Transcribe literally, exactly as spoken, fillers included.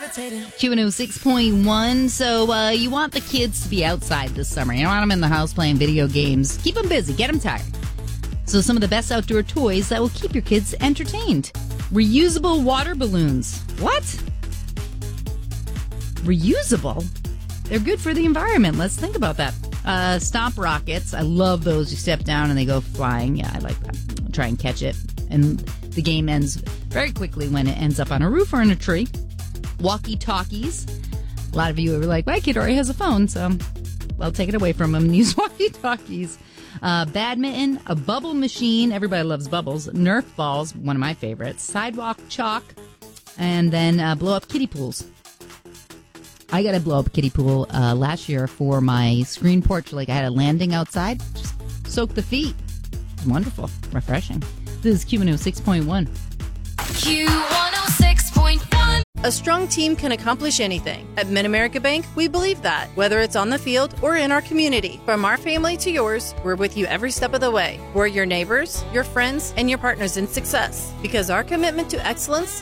Q one oh six point one. So uh, you want the kids to be outside this summer. You don't want them in the house playing video games. Keep them busy. Get them tired. So some of the best outdoor toys that will keep your kids entertained. Reusable water balloons. What? Reusable? They're good for the environment. Let's think about that. Uh, stomp rockets. I love those. You step down and they go flying. Yeah, I like that. I'll try and catch it. And the game ends very quickly when it ends up on a roof or in a tree. Walkie-talkies. A lot of you are like, my kid already has a phone, so I'll take it away from him and use walkie-talkies. Uh, badminton, a bubble machine. Everybody loves bubbles. Nerf balls, one of my favorites. Sidewalk chalk. And then uh, blow-up kiddie pools. I got a blow-up kiddie pool uh, last year for my screen porch. Like I had a landing outside. Just soak the feet. Wonderful. Refreshing. This is Q one oh six point one. Q one oh six point one. A strong team can accomplish anything. At Mid-America Bank, we believe that. Whether it's on the field or in our community. From our family to yours, we're with you every step of the way. We're your neighbors, your friends, and your partners in success. Because our commitment to excellence